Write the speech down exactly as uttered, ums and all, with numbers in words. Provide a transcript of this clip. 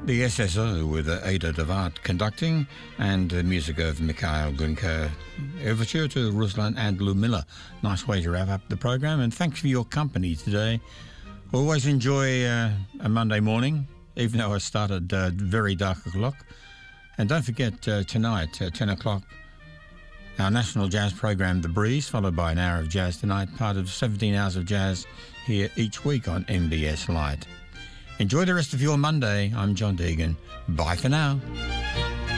The S S O with Ada de Waard conducting, and the music of Mikhail Glinka. Overture to Ruslan and Lumilla. Nice way to wrap up the program, and thanks for your company today. Always enjoy uh, a Monday morning, even though I started uh, very dark o'clock. And don't forget uh, tonight, uh, ten o'clock, our national jazz program, The Breeze, followed by an hour of jazz tonight, part of seventeen hours of jazz here each week on M B S Lite. Enjoy the rest of your Monday. I'm John Deegan. Bye for now.